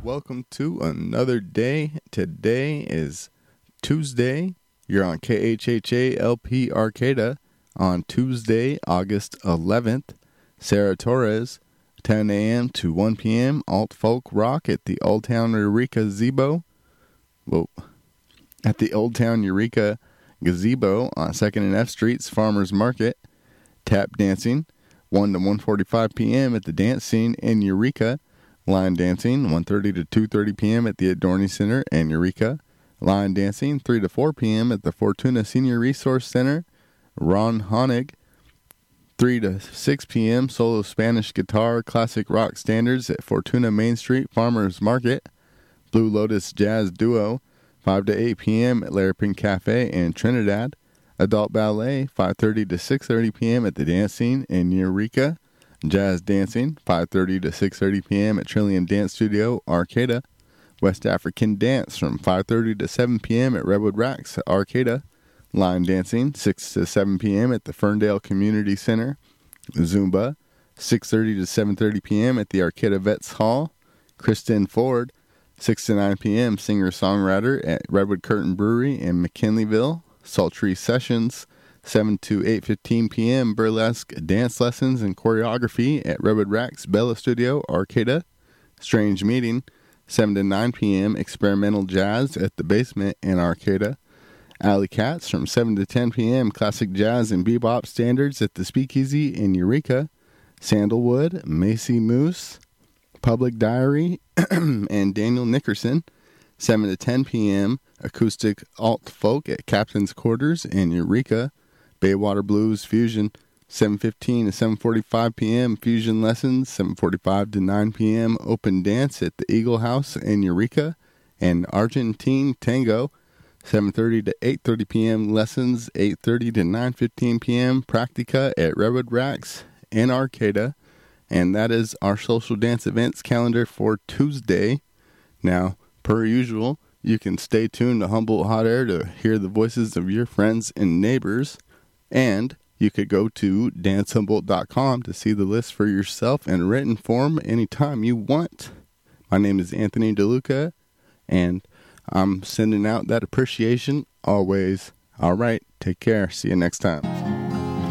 Welcome to another day. Today is Tuesday. You're on KHHA LP Arcata on Tuesday, August 11th. Sarah Torres, 10 a.m. to 1 p.m. Alt Folk Rock at the Old Town Eureka Gazebo. At the Old Town Eureka Gazebo on 2nd and F Streets Farmers Market. Tap dancing, 1 to 1:45 p.m. at the Dance Scene in Eureka. Line dancing, 1:30 to 2:30 p.m. at the Adorney Center in Eureka. Line dancing, 3 to 4 p.m. at the Fortuna Senior Resource Center. Ron Honig, 3 to 6 p.m. Solo Spanish Guitar Classic Rock Standards at Fortuna Main Street Farmers Market. Blue Lotus Jazz Duo, 5 to 8 p.m. at Larapin Cafe in Trinidad. Adult Ballet, 5:30 to 6:30 p.m. at the Dance Scene in Eureka. Jazz Dancing, 5:30 to 6:30 p.m. at Trillium Dance Studio, Arcata. West African Dance from 5:30 to 7 p.m. at Redwood Racks, Arcata. Line Dancing, 6 to 7 p.m. at the Ferndale Community Center. Zumba, 6:30 to 7:30 p.m. at the Arcata Vets Hall. Kristen Ford, 6 to 9 p.m. singer-songwriter at Redwood Curtain Brewery in McKinleyville. Sultry Sessions, 7 to 8:15 p.m. burlesque dance lessons and choreography at Redwood Racks Bella Studio, Arcata. Strange Meeting, 7 to 9 p.m. experimental jazz at the Basement in Arcata. Alley Cats from 7 to 10 p.m. classic jazz and bebop standards at the Speakeasy in Eureka. Sandalwood, Macy Moose, Public Diary, and Daniel Nickerson, 7 to 10 p.m. acoustic alt folk at Captain's Quarters in Eureka. Baywater Blues Fusion, 7:15 to 7:45 p.m. Fusion lessons, 7:45 to 9 p.m. Open dance at the Eagle House in Eureka. And Argentine Tango, 7:30 to 8:30 p.m. lessons, 8:30 to 9:15 p.m. Practica at Redwood Racks in Arcata. And that is our social dance events calendar for Tuesday. Now, per usual, you can stay tuned to Humboldt Hot Air to hear the voices of your friends and neighbors. And you could go to dancehumboldt.com to see the list for yourself in written form anytime you want. My name is Anthony DeLuca, and I'm sending out that appreciation always. All right, take care. See you next time.